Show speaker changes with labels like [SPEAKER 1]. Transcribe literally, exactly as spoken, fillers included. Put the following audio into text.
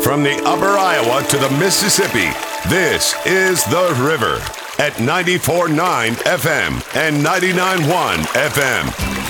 [SPEAKER 1] From the upper Iowa to the Mississippi, this is The River at ninety-four point nine F M and ninety-nine point one F M.